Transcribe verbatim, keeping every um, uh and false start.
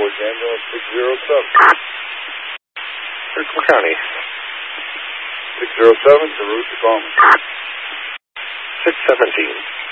towards ambulance six zero seven. What county? six zero seven to route to Coleman. six seventeen.